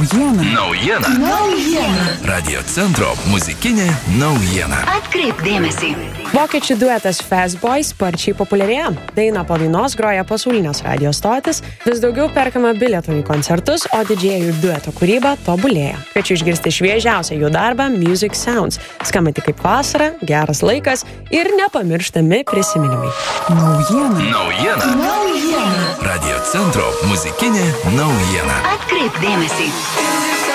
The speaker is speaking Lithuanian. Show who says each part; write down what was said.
Speaker 1: Naujiena. Radio centro muzikinė naujiena.
Speaker 2: Atkreipk dėmesį.
Speaker 3: Vokiečių duetas Fast Boys sparčiai populiarėja. Dainą po dainos groja pasaulinės radijo stotis, vis daugiau perkama bilietų į koncertus, o didžėjų dueto kūryba tobulėja. Kviečiu išgirsti šviežiausią jų darbą Music Sounds. Skambėti kaip vasara, geras laikas ir nepamirštami prisiminimai.
Speaker 1: Naujiena. Radio centro muzikinė naujiena.
Speaker 2: Atkreipk dėmesį.